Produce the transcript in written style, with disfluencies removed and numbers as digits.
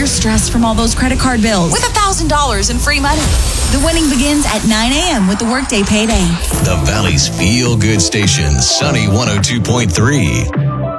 your stress from all those credit card bills with $1,000 in free money. The winning begins at 9 a.m. with the Workday Payday. The Valley's feel-good station, Sunny 102.3.